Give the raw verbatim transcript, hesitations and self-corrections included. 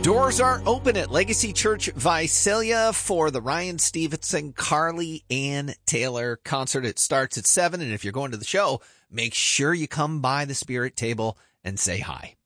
Doors are open at Legacy Church Visalia for the Ryan Stevenson, Carly Ann Taylor concert. It starts at seven, and if you're going to the show, make sure you come by the Spirit Table and say hi.